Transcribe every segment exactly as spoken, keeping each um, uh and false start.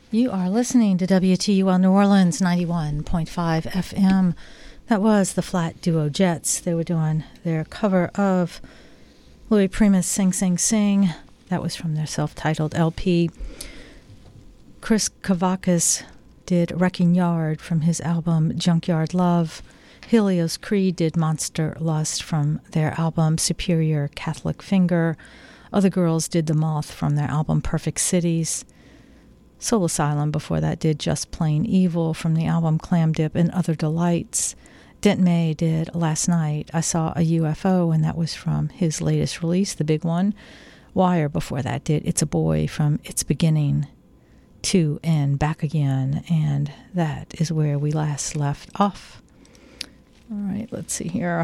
You are listening to W T U L New Orleans ninety-one point five F M. That was the Flat Duo Jets. They were doing their cover of Louis Primus' Sing Sing Sing. That was from their self-titled L P. Chris Kavakis did Wrecking Yard from his album Junkyard Love. Helios Creed did Monster Lust from their album Superior Catholic Finger. Other Girls did The Moth from their album Perfect Cities. Soul Asylum before that did Just Plain Evil from the album Clam Dip and Other Delights. Dent May did Last Night I Saw a U F O, and that was from his latest release, the big one. Wire before that did It's a Boy from Its Beginning to and Back Again, and that is where we last left off. All right, let's see here.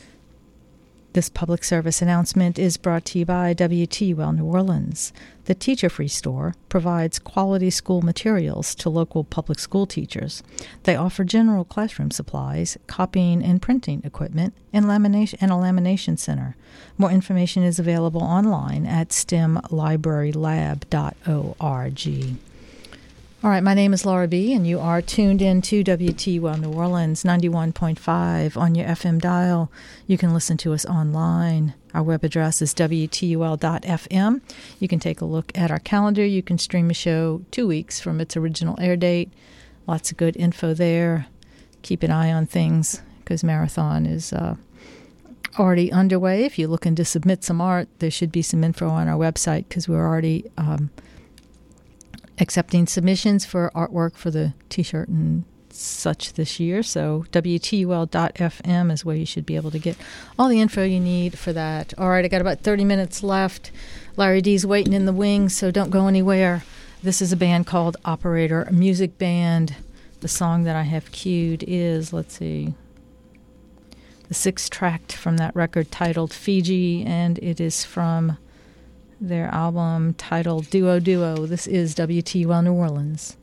This public service announcement is brought to you by W T U L New Orleans. The Teacher Free Store provides quality school materials to local public school teachers. They offer general classroom supplies, copying and printing equipment, and lamination and a lamination center. More information is available online at stem library lab dot org. All right, my name is Laura B., and you are tuned in to W T U L New Orleans ninety-one point five on your F M dial. You can listen to us online. Our web address is W T U L dot F M. You can take a look at our calendar. You can stream a show two weeks from its original air date. Lots of good info there. Keep an eye on things because Marathon is uh, already underway. If you're looking to submit some art, there should be some info on our website because we're already Um, accepting submissions for artwork for the T-shirt and such this year. So W T U L dot F M is where you should be able to get all the info you need for that. All right, I got about thirty minutes left. Larry D's waiting in the wings, so don't go anywhere. This is a band called Operator Music Band. The song that I have queued is, let's see, the sixth track from that record titled Fiji, and it is from their album titled Duo Duo. This is W T U L New Orleans.